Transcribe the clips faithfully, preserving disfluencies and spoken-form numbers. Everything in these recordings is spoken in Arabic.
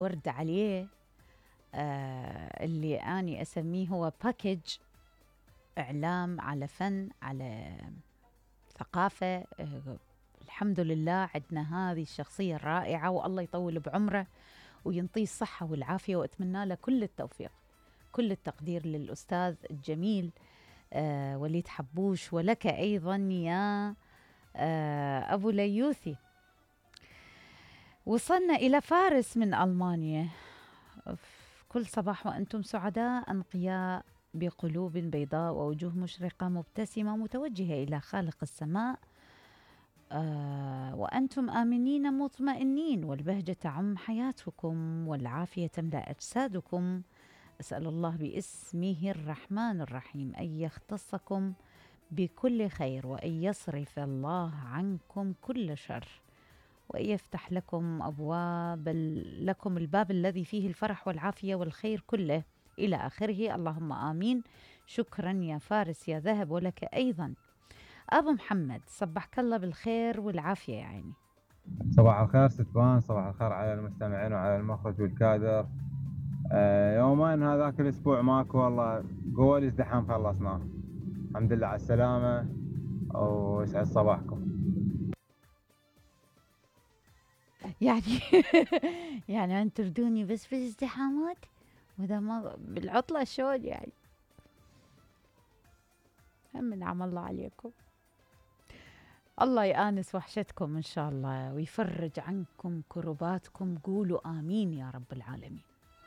ورد عليه، آه اللي أني أسميه هو باكج، إعلام على فن على ثقافة. آه الحمد لله عندنا هذه الشخصية الرائعة، والله يطول بعمره وينطيه الصحة والعافية، وأتمنى له كل التوفيق، كل التقدير للأستاذ الجميل آه وليد حبوش، ولك أيضا يا آه أبو ليوثي. وصلنا إلى فارس من ألمانيا. كل صباح وأنتم سعداء أنقياء بقلوب بيضاء ووجوه مشرقة مبتسمة متوجهة إلى خالق السماء، آه وأنتم آمنين مطمئنين، والبهجة تعم حياتكم والعافية تملأ أجسادكم. أسأل الله باسمه الرحمن الرحيم أن يختصكم بكل خير، وأن يصرف الله عنكم كل شر، وأن يفتح لكم أبواب لكم الباب الذي فيه الفرح والعافية والخير كله إلى آخره، اللهم آمين. شكرا يا فارس يا ذهب، ولك أيضا أبو محمد، صبحك الله بالخير والعافية يا عيني. صباح الخير ستبان، صباح الخير على المستمعين وعلى المخرج والكادر. آه يومين هذاك الأسبوع ماكو والله، قول ازدحام خلصناه. الحمد لله على السلامة ويسعد صباحكم. يعني يعني أنتم تردوني بس في الازدحامات، وإذا ما بالعطلة شلون يعني؟ من عم الله عليكم، الله يآنس وحشتكم إن شاء الله ويفرج عنكم كرباتكم، قولوا آمين يا رب العالمين.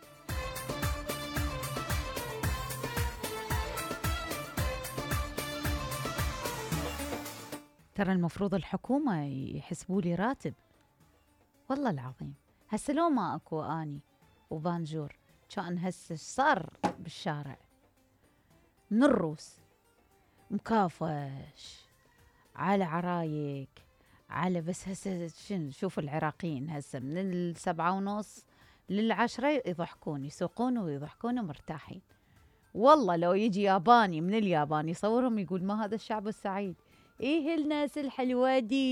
ترى المفروض الحكومة يحسبوا لي راتب، والله العظيم. هسه لو ما أكو آني وبانجور كان هسه صار بالشارع من الروس مكافش على عرايك على، بس هسه شنو، شوف العراقيين هسه من السبعة ونص للعشرة يضحكون يسوقون ويضحكون مرتاحين. والله لو يجي ياباني من اليابان يصورهم يقول ما هذا الشعب السعيد، ايه الناس الحلوة دي.